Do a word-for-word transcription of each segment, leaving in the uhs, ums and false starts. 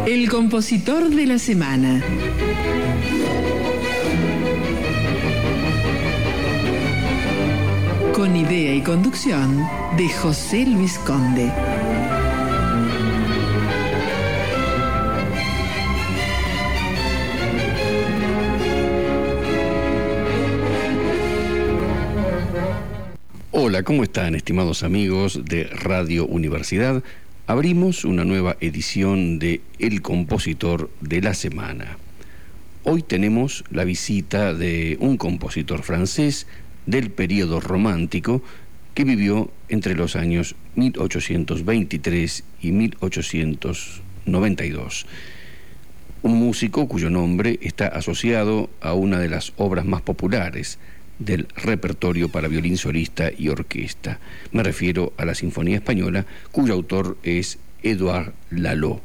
El compositor de la semana. Con idea y conducción de José Luis Conde. Hola, ¿cómo están, estimados amigos de Radio Universidad? Abrimos una nueva edición de El Compositor de la Semana. Hoy tenemos la visita de un compositor francés del período romántico que vivió entre los años mil ochocientos veintitrés y mil ochocientos noventa y dos. Un músico cuyo nombre está asociado a una de las obras más populares del repertorio para violín solista y orquesta. Me refiero a la Sinfonía Española, cuyo autor es Édouard Lalo.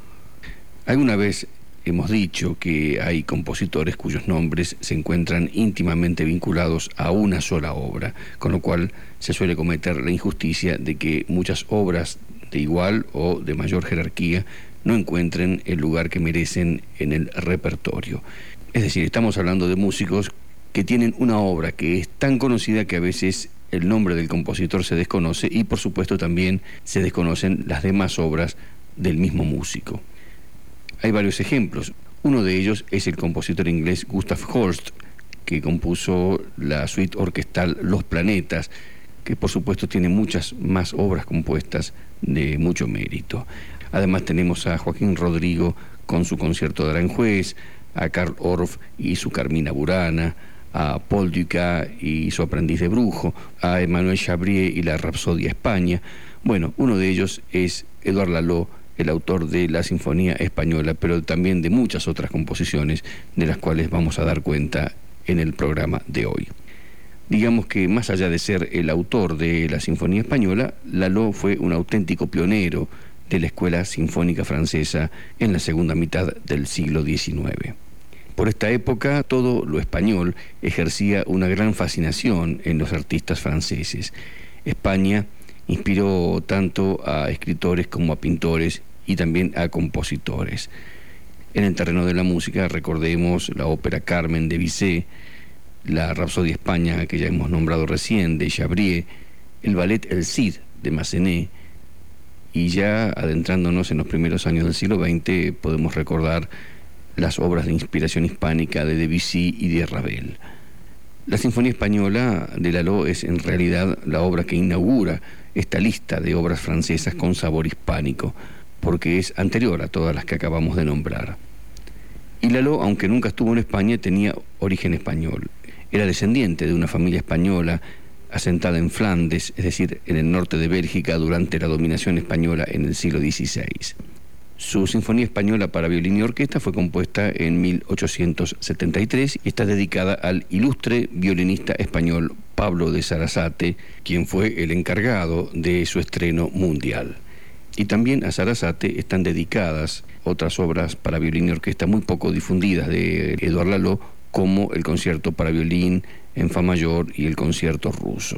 Alguna vez hemos dicho que hay compositores cuyos nombres se encuentran íntimamente vinculados a una sola obra, con lo cual se suele cometer la injusticia de que muchas obras de igual o de mayor jerarquía no encuentren el lugar que merecen en el repertorio. Es decir, estamos hablando de músicos que tienen una obra que es tan conocida que a veces el nombre del compositor se desconoce y por supuesto también se desconocen las demás obras del mismo músico. Hay varios ejemplos. Uno de ellos es el compositor inglés Gustav Holst, que compuso la suite orquestal Los Planetas, que por supuesto tiene muchas más obras compuestas de mucho mérito. Además tenemos a Joaquín Rodrigo con su concierto de Aranjuez, a Carl Orff y su Carmina Burana, a Paul Dukas y su Aprendiz de Brujo, a Emmanuel Chabrier y la Rapsodia España. Bueno, uno de ellos es Édouard Lalo, el autor de la Sinfonía Española, pero también de muchas otras composiciones de las cuales vamos a dar cuenta en el programa de hoy. Digamos que más allá de ser el autor de la Sinfonía Española, Lalo fue un auténtico pionero de la escuela sinfónica francesa en la segunda mitad del siglo diecinueve. Por esta época, todo lo español ejercía una gran fascinación en los artistas franceses. España inspiró tanto a escritores como a pintores y también a compositores. En el terreno de la música, recordemos la ópera Carmen de Bizet, la Rapsodia España, que ya hemos nombrado recién, de Chabrier, el ballet El Cid, de Massenet, y ya adentrándonos en los primeros años del siglo veinte, podemos recordar las obras de inspiración hispánica de Debussy y de Ravel. La Sinfonía Española de Lalo es en realidad la obra que inaugura esta lista de obras francesas con sabor hispánico, porque es anterior a todas las que acabamos de nombrar. Y Lalo, aunque nunca estuvo en España, tenía origen español. Era descendiente de una familia española asentada en Flandes, es decir, en el norte de Bélgica, durante la dominación española en el siglo dieciséis. Su Sinfonía Española para violín y orquesta fue compuesta en mil ochocientos setenta y tres y está dedicada al ilustre violinista español Pablo de Sarasate, quien fue el encargado de su estreno mundial. Y también a Sarasate están dedicadas otras obras para violín y orquesta muy poco difundidas de Édouard Lalo, como el concierto para violín en fa mayor y el concierto ruso.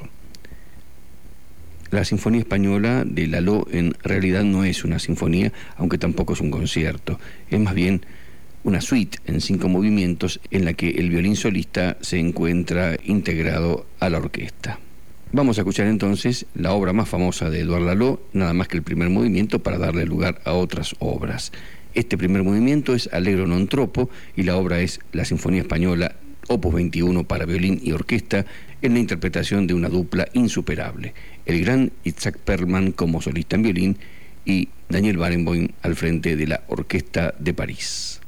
La Sinfonía Española de Lalo en realidad no es una sinfonía, aunque tampoco es un concierto. Es más bien una suite en cinco movimientos en la que el violín solista se encuentra integrado a la orquesta. Vamos a escuchar entonces la obra más famosa de Édouard Lalo, nada más que el primer movimiento, para darle lugar a otras obras. Este primer movimiento es Allegro non troppo y la obra es la Sinfonía Española opus veintiuno para violín y orquesta, en la interpretación de una dupla insuperable, el gran Itzhak Perlman como solista en violín y Daniel Barenboim al frente de la Orquesta de París.